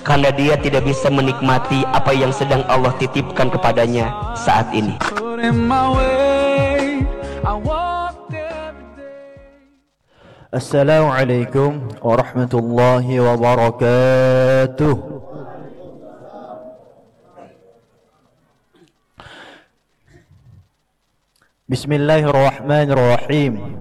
karena dia tidak bisa menikmati apa yang sedang Allah titipkan kepadanya saat ini. Assalamualaikum warahmatullahi wabarakatuh. Bismillahirrahmanirrahim.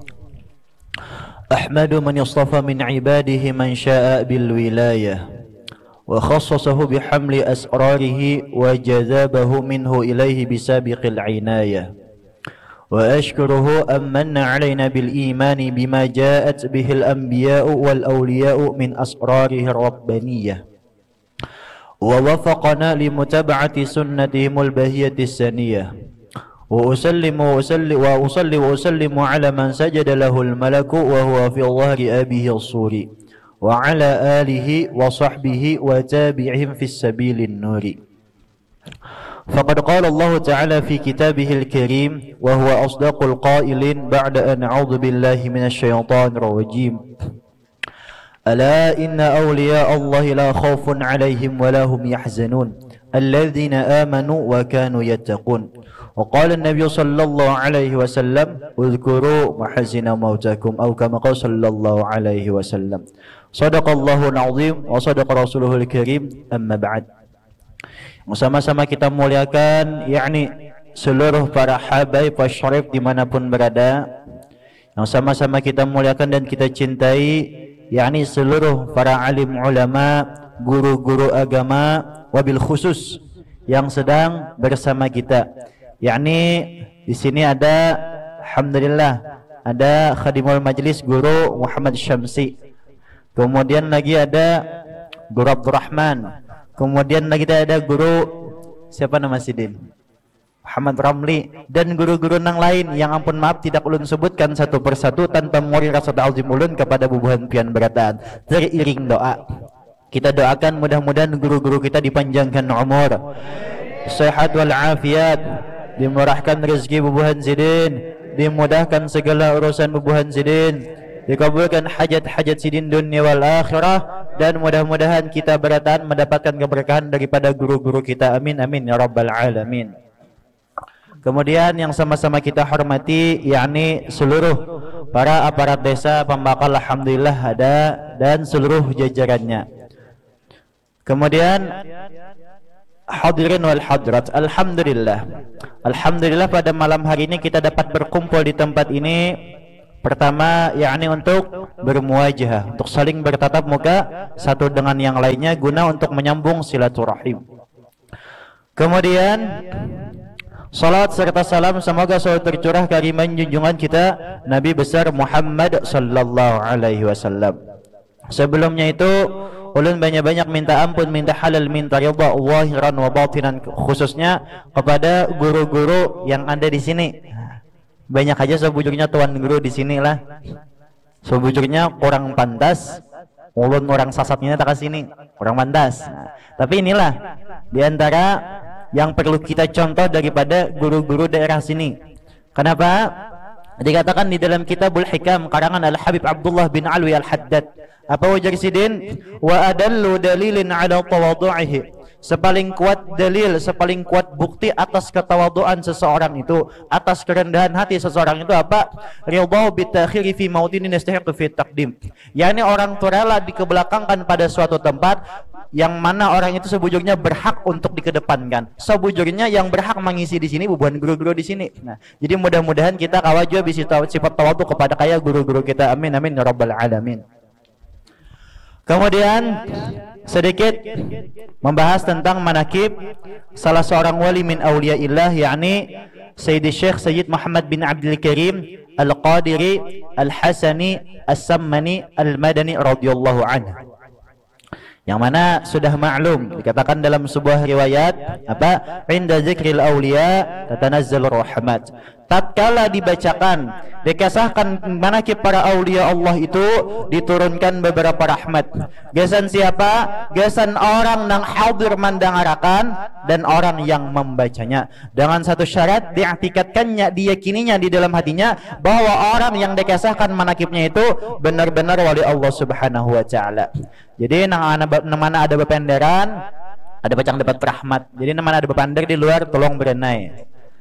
Ahmadu man yastafa min ibadihi man syaa bil wilayah wa khassasahu bihamli asrarihi wa jazabahu minhu ilayhi bisabiqil inayah. وأشكره أن من علينا بالإيمان بما جاءت به الأنبياء والأولياء من أسراره الربانية ووفقنا لمتابعة سنتهم البهية السنية وأصلي على من سجد له الملك وهو في ظهر أبيه الصور وعلى آله وصحبه وتابعهم في السبيل النور. فقد قال الله تعالى في كتابه الكريم وهو أصدق القائلين بعد أن أعوذ بالله من الشيطان الرجيم ألا إن أولياء الله لا خوف عليهم ولا هم يحزنون الذين آمنوا وكانوا يتقون. وقال النبي صلى الله عليه وسلم اذكروا محاسن موتكم أو كما قال صلى الله عليه وسلم. صدق الله العظيم وصدق رسوله الكريم. أما بعد, sama-sama kita muliakan yakni seluruh para habaib wasyarif dimanapun berada, yang sama-sama kita muliakan dan kita cintai yakni seluruh para alim ulama, guru-guru agama, wabil khusus yang sedang bersama kita. Yakni di sini ada alhamdulillah ada khadimul majlis Guru Muhammad Syamsi, kemudian lagi ada Guru Abdurrahman, kemudian lagi ada guru siapa nama Sidin Muhammad Ramli, dan guru-guru yang lain yang ampun maaf tidak ulun sebutkan satu persatu tanpa mengori rasa ta'zim ulun kepada bubuhan pian berataan. Teriring doa, kita doakan mudah-mudahan guru-guru kita dipanjangkan umur, sehat wal afiat, dimurahkan rezeki bubuhan Sidin, dimudahkan segala urusan bubuhan Sidin, dikabulkan hajat-hajat sidin dunia wal akhirah, dan mudah-mudahan kita berataan mendapatkan keberkahan daripada guru-guru kita. Amin amin ya rabbal alamin. Kemudian yang sama-sama kita hormati yakni seluruh para aparat desa Pembakal, alhamdulillah ada, dan seluruh jajarannya. Kemudian hadirin wal hadrat, alhamdulillah pada malam hari ini kita dapat berkumpul di tempat ini. Pertama yakni untuk bermuajah, untuk saling bertatap muka satu dengan yang lainnya guna untuk menyambung silaturahim. Kemudian salat serta salam semoga selalu tercurah kariman junjungan kita Nabi besar Muhammad sallallahu alaihi wasallam. Sebelumnya itu ulun banyak-banyak minta ampun, minta halal, minta ridha zahiran wa batinan, khususnya kepada guru-guru yang ada di sini. Banyak aja sebujurnya tuan guru di sini lah, sebujurnya kurang pantas ulun orang sasatnya tak sini kurang pantas. Tapi inilah diantara yang perlu kita contoh daripada guru-guru daerah sini. Kenapa? Dikatakan di dalam Kitabul Hikam karangan Al-Habib Abdullah bin Alwi Al-Haddad, apa wajar Sidin? Wa adallu dalilin ala tawadhu'ihi, sepaling kuat dalil, sepaling kuat bukti atas ketawaduan seseorang itu, atas kerendahan hati seseorang itu apa? Ridha bitakhiri fi maudinin yastahiqu fi taqdim, yakni orang itu rela dikebelakangkan pada suatu tempat yang mana orang itu sebujurnya berhak untuk dikedepankan. Sebujurnya yang berhak mengisi di sini bukan guru-guru di sini. Nah, jadi mudah-mudahan kita kawaju bisa sifat tawadhu kepada kaya guru-guru kita. Amin amin ya rabbal alamin. Kemudian sedikit membahas tentang manakib salah seorang wali min awliyaillah, yakni Sayyidi Syekh Sayyid Muhammad bin Abdul Karim Al-Qadiri Al-Hasani As-Sammani Al-Madani radhiyallahu anhu, yang mana sudah maklum dikatakan dalam sebuah riwayat apa? Inda zikril awliya tatanazzalur rahmat. tatkala dibacakan, dikisahkan manakib para aulia Allah itu diturunkan beberapa rahmat. Gesan siapa? Gesan orang nang hadir mendengarakan dan orang yang membacanya. Dengan satu syarat, diiktikadkannya, diyakininya di dalam hatinya bahwa orang yang dikisahkan manakibnya itu benar-benar wali Allah Subhanahu wa taala. Jadi nang mana ada bependeran, ada bacang dapat rahmat. Jadi nang mana ada bepandar di luar tolong berenai.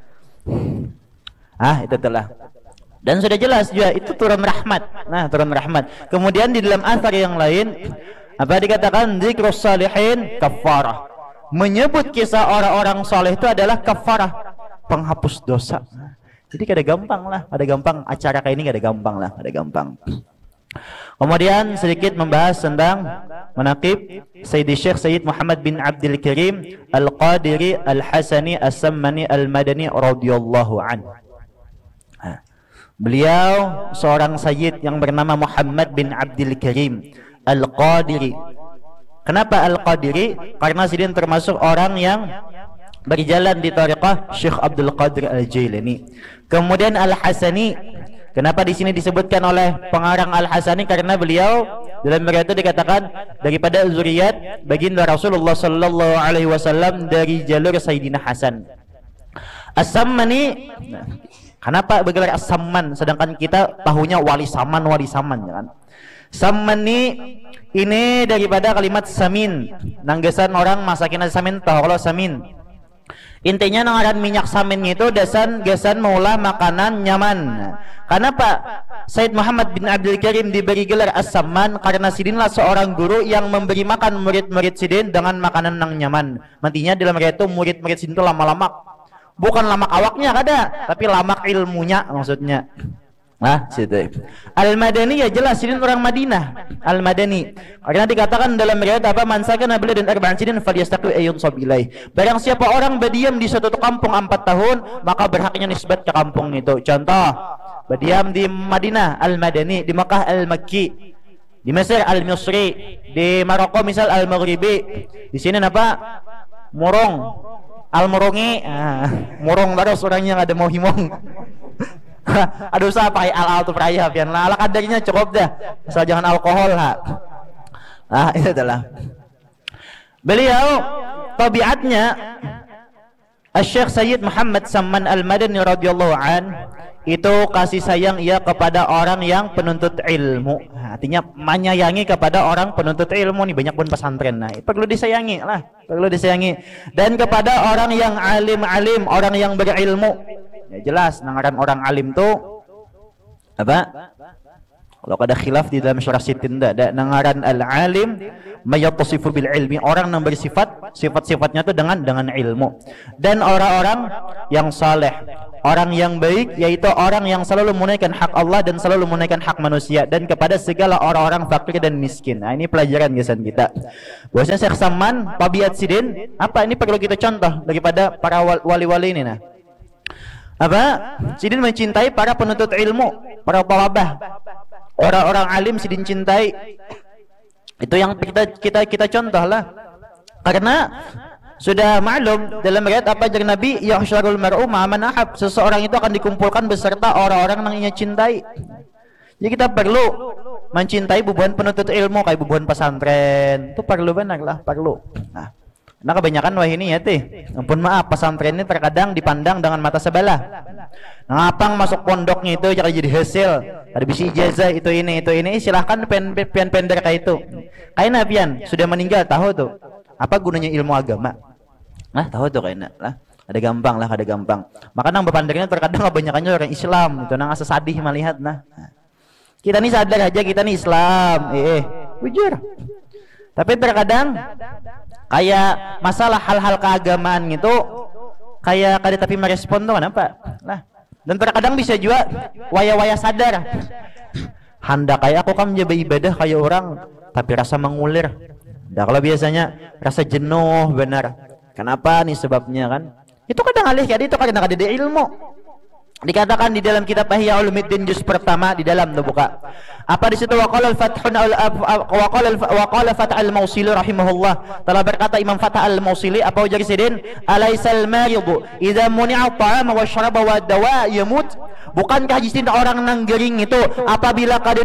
Itu telah. Dan sudah jelas juga itu turun rahmat. Nah, turun rahmat. Kemudian di dalam athar yang lain apa dikatakan zikrus salihin kafarah. Menyebut kisah orang-orang saleh itu adalah kafarah, penghapus dosa. Jadi kada gampang lah, ada gampang acara kayak ini kada gampang lah, kada gampang. Kemudian sedikit membahas tentang manaqib Sayyidi Syekh Sayyid Muhammad bin Abdul Karim Al-Qadiri Al-Hasani As-Sammani Al-Madani radhiyallahu anhu. Beliau seorang sayyid yang bernama Muhammad bin Abdul Karim Al-Qadiri. Kenapa Al-Qadiri? Karena sidin termasuk orang yang berjalan di tariqah Syekh Abdul Qadir Al-Jailani. Kemudian Al-Hasani. Kenapa di sini disebutkan oleh pengarang Al-Hasani? Karena beliau dalam mereka itu dikatakan daripada zuriat baginda Rasulullah sallallahu alaihi wasallam dari jalur Sayyidina Hasan. As-Sammani. Kenapa bergelar As-Samman sedangkan kita tahunya wali saman ya kan? Sammani ini daripada kalimat samin. Nanggesan orang masakin samin tahu kalau samin. Intinya nangaran minyak samin itu gesan maulah makanan nyaman. Kenapa Said Muhammad bin Abdul Karim diberi gelar As-Samman? Karena sidinlah seorang guru yang memberi makan murid-murid sidin dengan makanan yang nyaman. Nantinya dalam mereka itu murid-murid sidin itu lama-lama. Bukan lamak awaknya kada, tapi lamak ilmunya maksudnya. Situ. Al-Madani ya jelas sidin orang Madinah. Al-Madani. Karena dikatakan dalam riwayat apa mansakana beliau dan arba'an sidin falyastaqi ayun sabilai. Barang siapa orang berdiam di suatu kampung 4 tahun, maka berhaknya nisbat ke kampung itu. Contoh, berdiam di Madinah Al-Madani, di Makkah Al-Makki, di Mesir Al-Misri, di Maroko misal Al-Maghribi. Di sini apa? Murong. Al-Murungi, murong terus orangnya ada mau himong. Aduh usah pakai al tuh peraya pian lah, ala kadarnya cukup dah, asal jangan alkohol itu adalah beliau tabiatnya Syekh Sayyid Muhammad Samman Al-Madani radhiyallahu an itu kasih sayang ia kepada orang yang penuntut ilmu. Artinya menyayangi kepada orang penuntut ilmu nih, banyak pun pesantren. Perlu disayangi lah, perlu disayangi. Dan kepada orang yang alim-alim, orang yang berilmu. Ya jelas nangaran orang alim tuh apa? Kalau ada khilaf di dalam syarah sitin ada nangaran al-alim mayattasifu bil ilmi, orang yang bersifat sifat-sifatnya itu dengan ilmu. Dan orang-orang yang saleh, orang yang baik yaitu orang yang selalu menunaikan hak Allah dan selalu menunaikan hak manusia dan kepada segala orang-orang fakir dan miskin. Ini pelajaran gesan kita. Bahwasanya Syekh Samman tabiat sidin apa ini perlu kita contoh daripada para wali-wali ini sidin mencintai para penuntut ilmu, para talabah. Orang-orang alim sidin cintai. Itu yang kita contoh lah. Karena sudah maklum dalam riwayat apa dari Nabi yahsyarul mar'u ma'aman ahab, seseorang itu akan dikumpulkan beserta orang-orang yang ia cintai. Jadi kita perlu mencintai bubuhan penuntut ilmu kayak bubuhan pesantren. Itu perlu benar lah, perlu. Nah kebanyakan ini ya ampun maaf, pesantren ini terkadang dipandang dengan mata sebelah. Ngapang masuk pondoknya itu jadi hasil, ada bisi ijazah itu ini silahkan pender kayak itu. Kayak nabian sudah meninggal tahu tuh apa gunanya ilmu agama. Tahu tuh kayaknya lah. Ada gampang. Maka nang bepandernya terkadang kebanyakannya orang Islam itu nang asa sadih melihat Kita nih sadar aja kita nih Islam. Jujur. Tapi terkadang kayak masalah hal-hal keagamaan gitu kayak kada tapi merespon tuh kenapa? Dan terkadang bisa juga waya-waya sadar. Hendak kayak aku kan menjaga ibadah kayak orang tapi rasa mengulir. Kalau biasanya rasa jenuh benar. Kenapa nih sebabnya kan? Itu kadang alih jadi itu kadang ada ilmu. Dikatakan di dalam kitab Ihya Ulumuddin juz pertama di dalam tu buka. Apa di situ waqala Fath al-Mausili rahimahullah. Telah berkata Imam Fath al-Mausili apa ujar sidin? Alaisal maridu idza muni'a ta'ama wa syaraba wa dawa yamut? Bukankah jisim orang nang gering itu apabila kada